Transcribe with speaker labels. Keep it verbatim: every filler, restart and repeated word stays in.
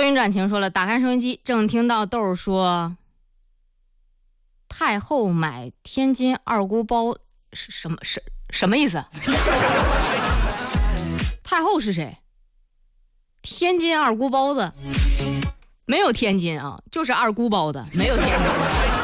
Speaker 1: 云转晴说了，打开收音机正听到豆儿说太后买天津二姑包是什么是什么意思？太后是谁？天津二姑包子没有天津啊，就是二姑包子，没有天津。